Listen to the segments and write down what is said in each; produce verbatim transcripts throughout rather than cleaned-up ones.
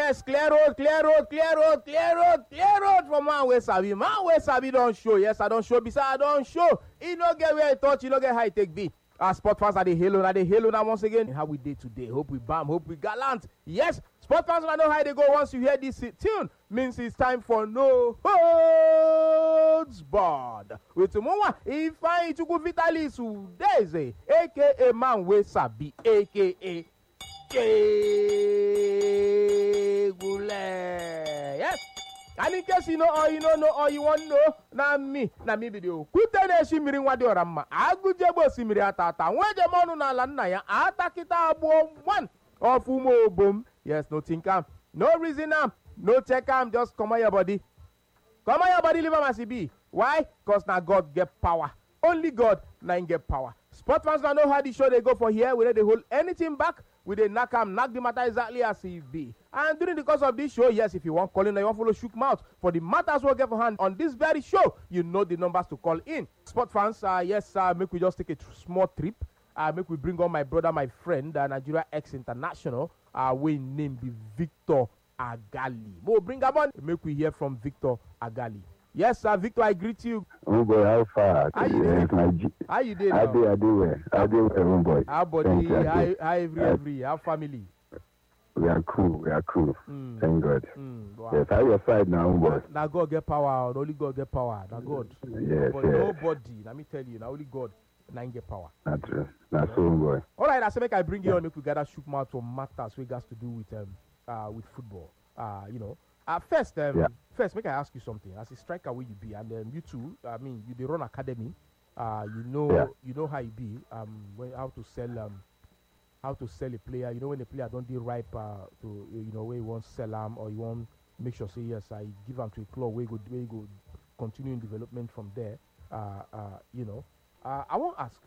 Yes, clear road, clear road, clear road, clear road, clear road for man wey sabi. Man wey sabi don show. Yes, I don show. Beside I don show. E no get where e touch, e no get how e take be. Our sport fans are the halo, na the halo now once again. How we did today? Hope we bam, hope we gallant. Yes, sport fans I know how they go. Once you hear this tune, means it's time for no holds barred. With tomorrow, if I Chukwu Vitalis Udeze, aka man wey sabi, aka Kegule. Yes. And in case you know or you don't know or you want to know, na me, na me video. Kutene shimiri wadi orama. Agujebo simiri atata. Wenje monu na lana ya atakita abo one of umo boom. Yes, no think am, no reason am, no check am. Just come on your body, come on your body. Leave am as it be. Why? Cause now God get power. Only God now get power. Sport fans don't know how the show they go for here. We let they hold anything back. We they knock am, knock the matter exactly as it be. And during the course of this show, yes, if you want call in, you want follow Shook Mouth for the matters we'll get for hand on this very show, you know the numbers to call in. Sport fans, uh, yes, uh, make we just take a tr- small trip. Uh, make we bring on my brother, my friend, uh, Nigeria X International. Uh, we name be Victor Agali. We'll bring him on. Make we hear from Victor Agali. Yes, sir, Victor, I greet you. Oh boy, how far? How you yes, doing? my G- How you doing? I do, I do well. I do well, oh boy. How body? Thank you, I How, do. how every, I- every, how family? We are cool, we are cool. Mm. Thank God. Mm, wow. Yes, how your side now, oh boy? Now God get power. Only God get power. Now God. Yes, But yes. nobody. Let me tell you. Now only God. Now get power. That's true. That's so, oh boy. All right. I say make I bring you on. Make we gather shook mouth on matters we got to do with um uh with football. Uh you know. Uh, first um Yeah. first make I ask you something. As a striker, where you be, and um, you too. I mean, you they run academy. Uh you know Yeah. you know how you be. Um when, how to sell um. How to sell a player, you know, when the player don't be ripe uh, to, you know, where you want to sell him or you want make sure, say, yes, I give him to a club where you go, where you go continue in development from there, uh, uh, you know. Uh, I want to ask,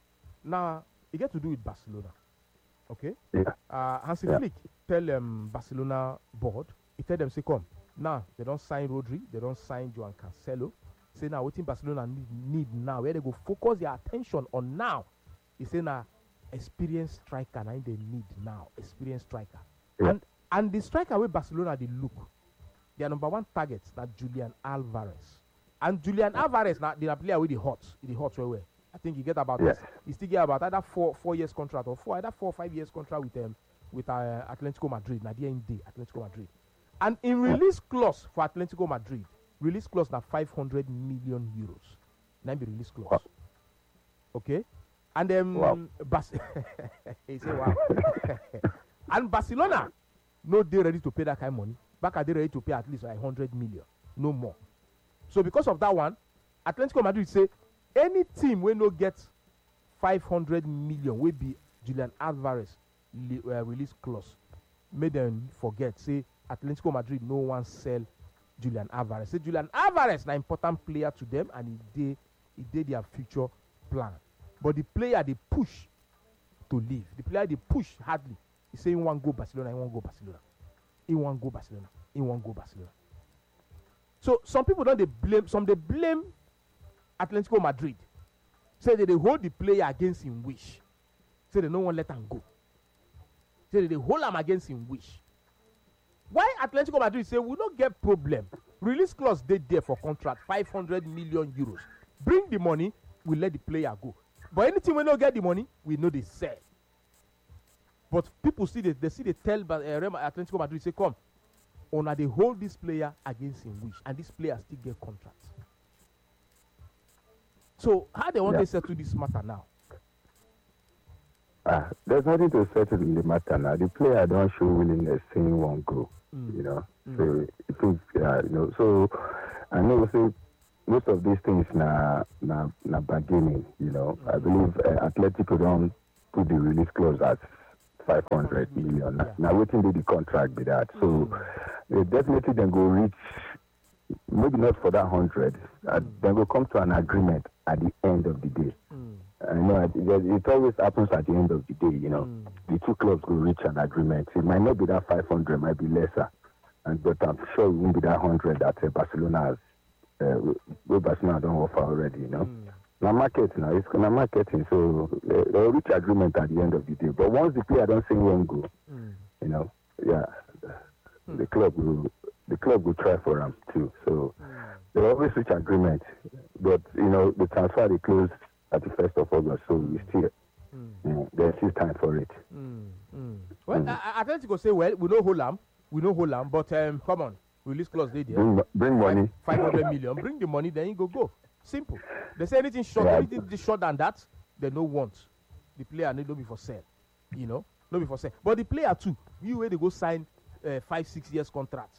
now, it get to do with Barcelona, okay? Yeah. Uh, Hansi Yeah. Flick tell um, Barcelona board, he tell them, say, come, now, they don't sign Rodri, they don't sign Joan Cancelo, say, now, what Barcelona need, need now, where they go focus their attention on now, he say, now, experienced striker na they need now experienced striker. Yeah. and and the striker wey Barcelona dey look their number one target na Julian Alvarez, and Julian yeah. Alvarez na the player wey dey hot e dey hot well well. I think he get about yes. he still get about either four four years contract or four either four or five years contract with um with uh, Atletico Madrid na the end day Atletico Madrid, and in release clause for Atletico Madrid release clause na five hundred million euros na be release clause. Wow. Okay. And then, wow. um, Bas- he say, wow. And Barcelona, no, they ready to pay that kind of money. Back are they ready to pay at least like one hundred million, no more. So because of that one, Atletico Madrid say any team will not get five hundred million will be Julian Alvarez li- uh, release clause. Made them forget. Say Atletico Madrid no one sell Julian Alvarez. Say Julian Alvarez an important player to them, and he did he did their future plan. But the player they push to leave. The player they push hardly. He say he want go Barcelona, he want go Barcelona. He want go Barcelona. He want go Barcelona. So some people don't they blame some they blame Atletico Madrid. Say that they hold the player against his wish. Say they no one let him go. Say that they hold him against his wish. Why Atletico Madrid say we don't get problem? Release clause they there for contract five hundred million euros. Bring the money, we let the player go. But anything we don't get the money, we know they sell. But people see they, they see they tell uh, Atletico Madrid say, come, honor they hold this player against his wish, and this player still get contracts. So how they want yeah. to settle this matter now? Ah, there's nothing to settle in the matter now. The player don't show willingness saying one go. Mm. You know, mm. so it took, uh, you know, so I know so most of these things na na na bargaining, you know. Mm-hmm. I believe uh, Atletico don't put the release clause at five hundred million. Yeah. Now waiting to the contract be that. Mm-hmm. So uh, definitely then go reach, maybe not for that hundred. Uh, mm-hmm. Then go come to an agreement at the end of the day. Mm-hmm. Uh, you know, it, it always happens at the end of the day. You know, mm-hmm. the two clubs will reach an agreement. It might not be that five hundred, might be lesser, and but I'm sure it won't be that hundred that uh, Barcelona has. Uh, we Barcelona don't offer already, you know. Mm. Now market now, it's gonna marketing, so they, they'll reach agreement at the end of the day. But once the player don't say one go, mm. you know, yeah, mm. club will the club will try for him too. So mm. they always reach agreement, but you know the transfer they closed at the first of August, so we still mm. you know, there's still time for it. Mm. Mm. Well, mm. I, Atletico say, well, we know hold am, we know hold am, but um, come on, release clause they there. Bring, bring money, five hundred million. Bring the money, then you go go. Simple. They say anything short, yeah. anything short than that, they no want. The player need no be for sale, you know, no be for sale. But the player too, you where they go sign uh, five, six years contract,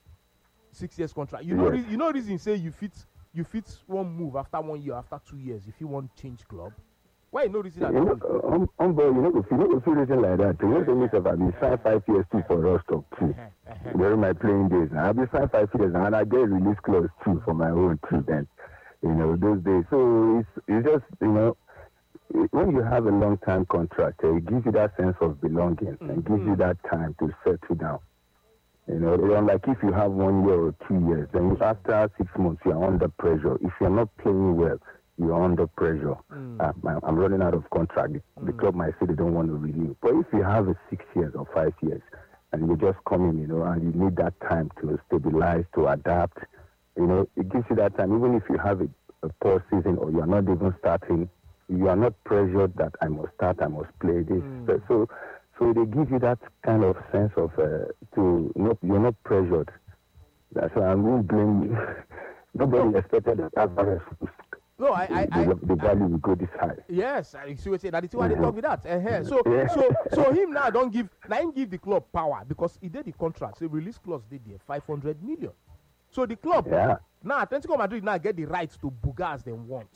six years contract. You know, yes. you know reason say you fit, you fit one move after one year, after two years. If you want change club, why you know reason that? You know, um, um, boy, you know, if you know, if you reason like that, you know, to me, I've been signed five years too for Rostock too. Uh-huh, uh-huh. During my playing days, now I've been signed five years now, and I get release clause too for my own too. Then, you know, those days. So it's it's just you know. When you have a long-term contract, uh, it gives you that sense of belonging mm-hmm. and gives you that time to settle down. You know, unlike if you have one year or two years, then after six months you are under pressure. If you are not playing well, you are under pressure. Mm. Uh, I'm running out of contract. The, mm. the club might say they don't want to renew. But if you have a six years or five years, and you just come in, you know, and you need that time to stabilize, to adapt, you know, it gives you that time. Even if you have a, a poor season or you are not even starting, you are not pressured that I must start, I must play this. Mm. So, so they give you that kind of sense of uh, to not you're not pressured. That's why I won't blame you. Nobody no. expected that Alvarez no, I, I, the, I, the value will go this high. Yes, I see what you say. That is why they talk with that. Uh-huh. So, yeah. so, so him now don't give. Now him give the club power because he did the contract. So release clause did there five hundred million. So the club yeah. now Atletico Madrid now get the right to booga as they want.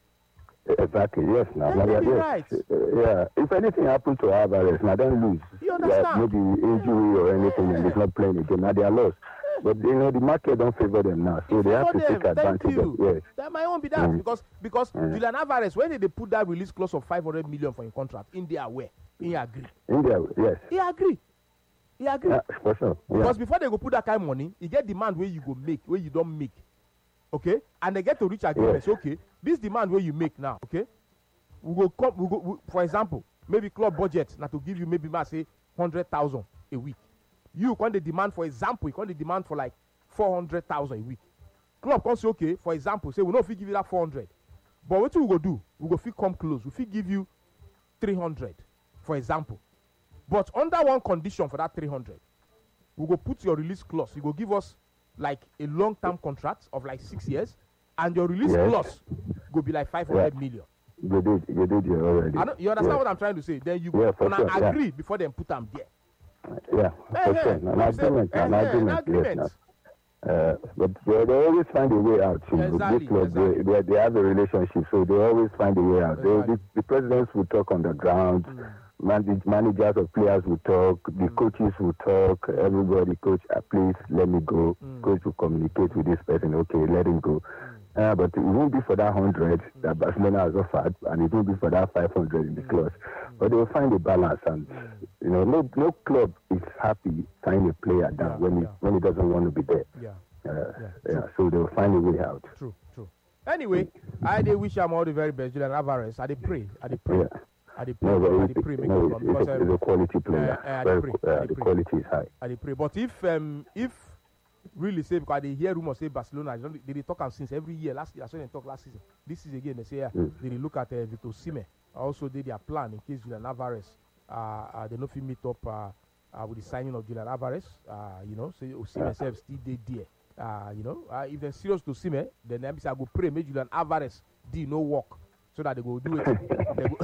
Exactly, yes. Now, yeah, yes. Right. Uh, yeah. If anything happened to Alvarez, now don't lose. You understand? Yeah, maybe injury or anything, yeah. and he's not playing again. Now they are lost. But you know the market don't favor them now, so it they have to them. take advantage Thank you. of. Yes. That might not be that mm. because because mm. Julian Alvarez, when they put that release clause of five hundred million for his contract, India aware, he agree. India, yes. He agree. He agree. Yeah, for sure. Yeah. Because before they go put that kind of money, he get demand where you go make, where you don't make. Okay, and they get to reach agreement. Yes. Okay, this demand where you make now. Okay. We go come. We go. We, for example, maybe club budget now to give you maybe I say hundred thousand a week. You can the demand for example. You can the demand for like four hundred thousand a week. Club can say okay. For example, say we know if we give you that four hundred, but what we go do? We go fit come close. We fit give you three hundred, for example. But under one condition for that three hundred, we go put your release clause. You go give us like a long-term contract of like six years, and your release yes. clause go be like five hundred yeah. million. You did, you did it already. I you understand yeah. what I'm trying to say? Then you yeah, gonna sure, agree yeah. before they put them there. Yeah, hey, for hey, sure. No, an agreement, hey, an hey, agreement, an agreement. Yes, no. uh, but they, they always find a way out. You know. Exactly, This club, exactly. they, they, they have a relationship, so they always find a way out. Exactly. They, the, the presidents will talk on the ground. Mm. Man, managers of players will talk. The mm. coaches will talk. Everybody, coach, uh, please let me go. Mm. Coach will communicate with this person. Okay, let him go. Mm. Uh, but it won't be for that hundred mm. that Barcelona has offered, and it won't be for that five hundred in the mm. clause. Mm. But they will find a balance, and mm. you know, no no club is happy signing a player down yeah, when yeah. he when he doesn't want to be there. Yeah, uh, yeah, yeah. So they will find a way out. True, true. Anyway, I they wish him all the very best, Julian Alvarez. I they pray, I they pray. Yeah. I dey pray, no, I dey pray, make no, it come because it's, it's a quality player. Uh, uh, Very, pray, uh, the quality is high. I dey pray, but if um, if really say because they hear rumors say Barcelona, they, they talk am since every year. Last year, I saw them talk last season. This season again, they say yeah, mm. they look at uh, Victor Osimhen. Also, did their plan in case Julian Alvarez, uh, uh, they no fit meet up uh, uh, with the signing of Julian Alvarez. Uh, you know, so Osimhen self still dey there. Uh, you know, uh, if they're serious to Osimhen, then I go pray make Julian Alvarez do no work. So that they go do it. They go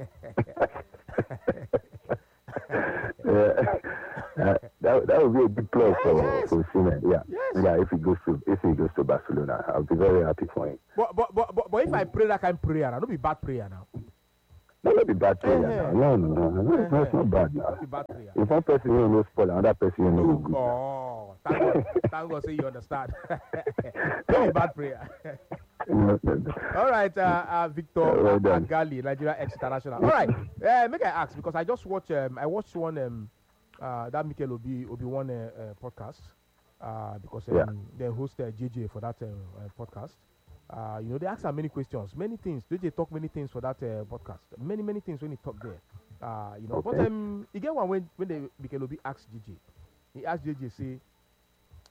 yeah. uh, that that would be a big plus for yes. for Osimhen. Yeah, yes. yeah. If he goes to if he goes to Barcelona, I'll be very happy for him. But but but but, but if I pray that kind of prayer, I don't be bad prayer now. No, not be bad prayer uh-huh. now. No, no, no, no, uh-huh. no, it's not bad now. Be bad prayer. If one person you know spoil, another person you know oh, good. Oh, thank God, thank God, say you understand. Don't be bad prayer. No, no, no. All right, uh, uh, Victor well uh, Agali, Nigeria ex-international. All right, uh, make I ask because I just watch. Um, I watched one um, uh, that Mikel Obi Obi one uh, uh, podcast uh, because um, yeah. they host uh, J J for that uh, uh, podcast. Uh, you know, they ask her many questions, many things. J J talk many things for that uh, podcast. Many many things when he talk there. Uh, you know, okay. but um, he get one when when they Mikel Obi asked J J. He asked J J say,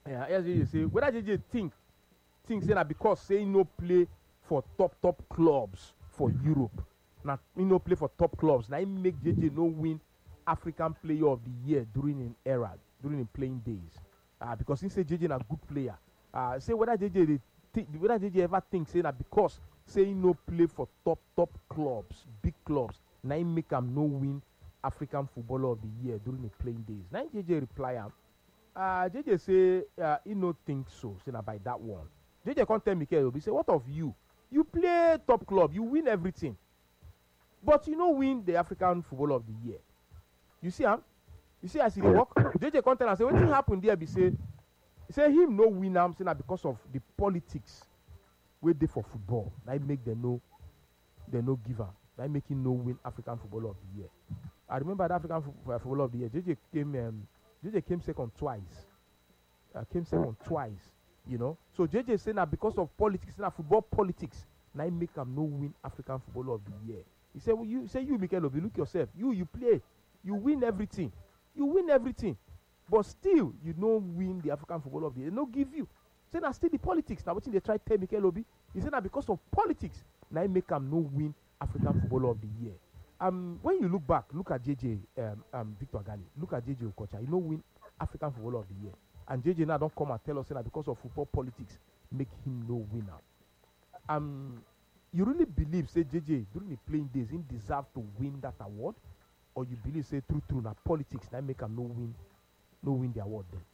Yeah, as you say, whether J J think think say that because say no play for top top clubs for Europe, now he no play for top clubs. Now he make J J no win African Player of the Year during an era, during the playing days. Uh, because he say J J a good player. Uh, say whether J J they think, whether J J ever think say that because say he no play for top top clubs, big clubs, now he make him no win African Footballer of the Year during the playing days. Now J J reply am. Uh, J J say uh, he no think so. Say na by that one. J J can't tell Mikel Obi say what of you? You play top club, you win everything, but you no win the African Footballer of the Year. You see am? You see as he dey work. J J can't tell am say wetin happen there be say say him no win am say na because of the politics wey dey for football. Na im make dem no dem no give am. Na im make him no win African Footballer of the Year. I remember that African Fo- Footballer of the Year. J J came um, J J came second twice. Uh, came second twice. You know. So J J say na because of politics, na football politics. Na im make am no win African Footballer of the Year. He said, well, you say you Mikel Obi, look yourself. You you play, you win everything, you win everything, but still you no win the African Footballer of the Year. They no give you. Say na still the politics. Now wetin they try tell Mikel Obi? He said na because of politics. Na im make am no win African Footballer of the Year. Um, when you look back, look at J J um, um, Victor Gali, look at J J Okocha. He no win African Footballer of the Year, and J J now don't come and tell us say na because of football politics make him no winner. Um, you really believe say J J during the playing days him deserve to win that award, or you believe say true true na politics that make him no win, no win the award then?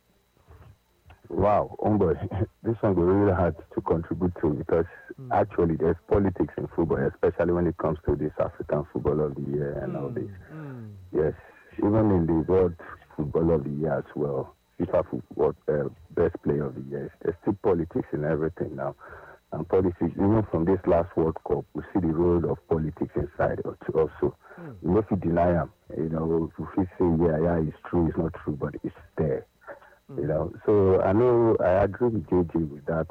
Wow, Umbo, this one will really hard to contribute to because mm. actually there's politics in football, especially when it comes to this African Footballer of the Year and mm. all this. Mm. Yes, even in the World Footballer of the Year as well, FIFA football, uh, Best Player of the Year, there's still politics in everything now. And politics, even from this last World Cup, we see the role of politics inside it also. Mm. You know, if you deny them, you know, if you say, yeah, yeah, it's true, it's not true, but it's there. You know, so I know I agree with J J with that.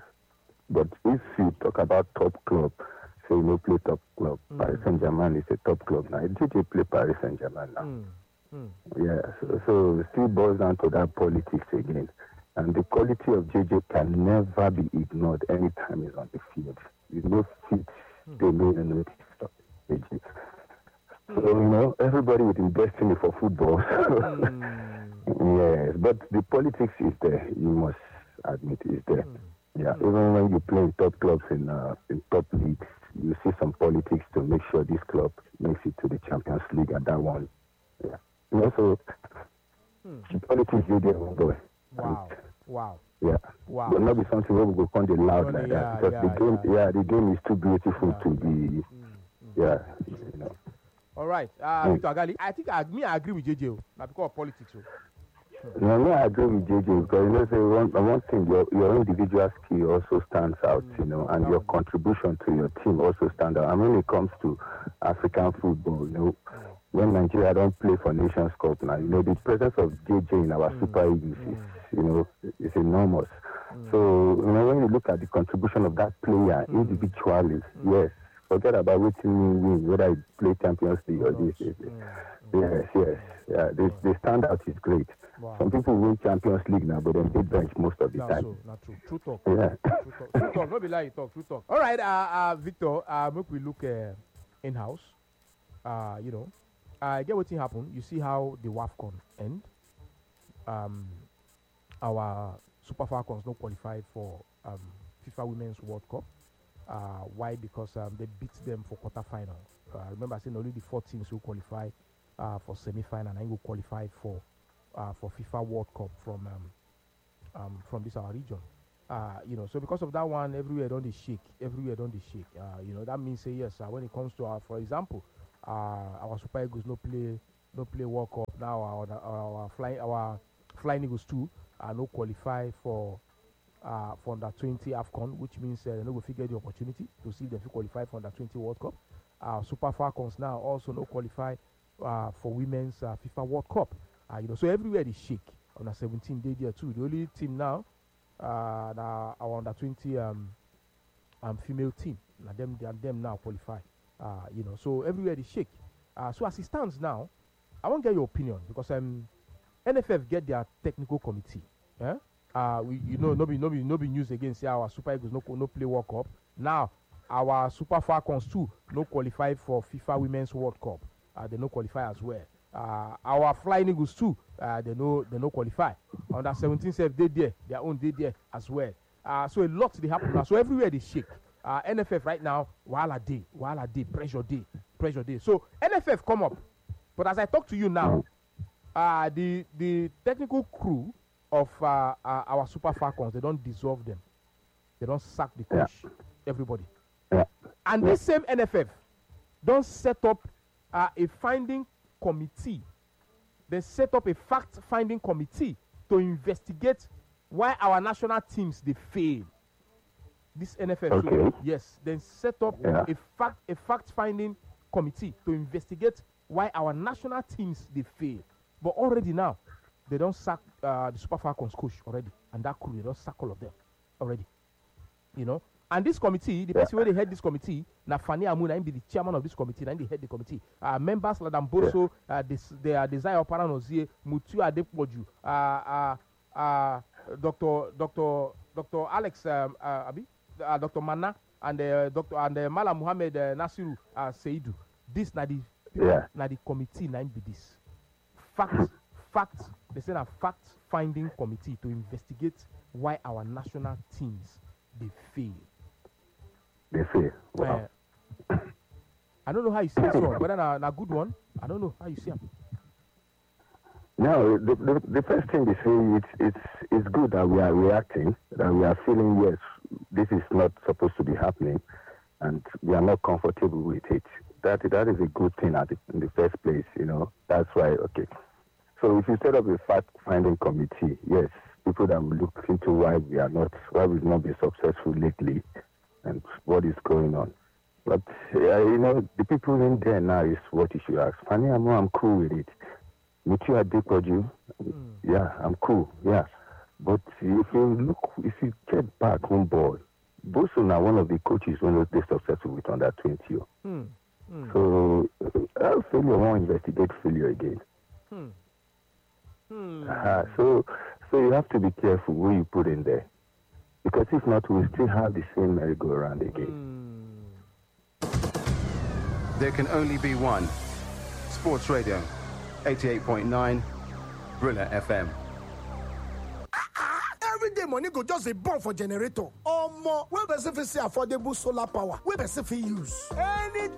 But if you talk about top club, say you know play top club, mm. Paris Saint Germain is a top club now. J J play Paris Saint Germain now. Mm. Mm. Yeah, so, so it still boils down to that politics again. And the quality of J J can never be ignored anytime he's on the field. You know, fit mm. they made a notice of J J. So, you know, everybody with his destiny for football. mm. Yes, but the politics is there. You must admit it's there. Mm. Yeah, mm. even when you play in top clubs in uh, in top leagues, you see some politics to make sure this club makes it to the Champions League and that one. Yeah, you know, so mm. the politics is there, boy. Wow, and, wow. Yeah, wow. But not be something where we go come the loud like yeah, that because yeah, the game, yeah. yeah, the game is too beautiful yeah, to yeah. be. Mm. Yeah, you know. All right, uh, mm. Victor Agali, I think I, me I agree with J J. Now because of politics. So. No, no, I agree with J J because you know, say one, one thing, your, your individual skill also stands out, mm. you know, and your contribution to your team also stands out. And when it comes to African football, you know, mm. when Nigeria don't play for Nations Cup now, you know, the presence of J J in our mm. Super Eagles is, you know, is enormous. Mm. So, you know, when you look at the contribution of that player mm. individually, mm. yes, forget about which team win, whether you play Champions League or this. Mm. Yes, yes, yeah, the, the standout is great. Wow. Some people win Champions League now, but then they bench most of the That's time. So, not true. True talk. Yeah. True talk. True talk. Not be lie, talk. True talk. All right, uh, uh, Victor. Uh, make we look uh, in house. Uh, you know, I uh, get what thing happen. You see how the WAFCON end. Um, our Super Falcons not qualified for um FIFA Women's World Cup. Uh, why? Because um, they beat them for quarterfinal. Uh, remember, I said only the four teams who qualify uh, for semi-final and will qualify for. Uh, for FIFA World Cup from um, um, from this our region, uh, you know. So because of that one, everywhere don't they shake. Everywhere don't they shake. Uh, you know that means say yes. Uh, when it comes to our, for example, uh, our Super Eagles no play no play World Cup now. Our our, our flying our Flying Eagles too uh, no qualify for uh, for under twenty AFCON, which means uh, they no go figure the opportunity to see if they qualify for under twenty World Cup. Uh, Super Falcons now also no qualify uh, for Women's uh, FIFA World Cup. Uh, you know, so everywhere they shake on a seventeen day there too. The only team now, uh, now our under twenty um, um female team, now them they are them now qualify. Uh, you know, so everywhere they shake. Uh, so as it stands now, I want to get your opinion because um, N F F get their technical committee. Yeah, Uh, we, you know, no be, no be, no be news again. Say our Super Eagles no no play World Cup. Now our Super Falcons too no qualify for FIFA Women's World Cup. Uh, they no qualify as well. Uh, our Flying Eagles too, uh, they no they no qualify. Under seventeen self they there, their own they there as well. Uh, so a lot they happen now. So everywhere they shake. Uh, N F F right now, wahala day, wahala day, pressure day, pressure day. So N F F come up, but as I talk to you now, uh, the the technical crew of uh, uh, our Super Falcons, they don't dissolve them, they don't sack the coach, yeah. everybody, yeah. and yeah. this same N F F don't set up uh, a finding committee. They set up a fact-finding committee to investigate why our national teams they fail. This N F F, okay. so, yes, then set up yeah. a fact a fact-finding committee to investigate why our national teams they fail. But already now, they don't sack uh, the Super Falcons coach already, and that crew they don't sack all of them already. You know, and this committee, the yeah. person where they head this committee, na Fani Amuna, be the chairman of this committee, and they head the committee. Uh, members like Damboso, yeah. uh, this, they are Desire Paranozie, Mutu Adepoju, uh, uh, uh, Doctor Doctor Doctor Alex um, uh, Abi, uh, Doctor Mana, and uh, Doctor and uh, Mala Muhammad uh, Nasiru uh, Seidu. This na the yeah. na the committee na be this fact fact. They say a fact-finding committee to investigate why our national teams they fail. They fail. Wow. Uh, I don't know how you see this one, whether na a good one. I don't know how you see it. No, the, the, the first thing they say it's it's it's good that we are reacting, that we are feeling yes, this is not supposed to be happening, and we are not comfortable with it. That that is a good thing at the, in the first place, you know. That's why okay. So if you set up a fact-finding committee, yes, people that will look into why we are not, why we've not been successful lately, and what is going on. But uh, you know, the people in there now is what you should ask. Fanny, I'm, I'm cool with it. Mutu Adepoju, mm. yeah, I'm cool, yeah. But if you look, if you get back home board, Boso now one of the coaches when they successful with under twenty. Mm. Mm. So uh, failure won't investigate failure again. Mm. Hmm. Uh, so, so you have to be careful who you put in there, because if not, we'll still have the same merry-go-round again. Hmm. There can only be one. Sports Radio, eighty-eight point nine, Brilla F M. Everyday money go just a bomb for generator. Or more, where person fit see affordable solar power, where person fit use. Anytime